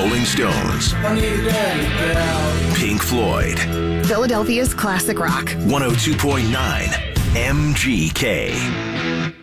Rolling Stones. Pink Floyd. Philadelphia's classic rock. 102.9 MGK.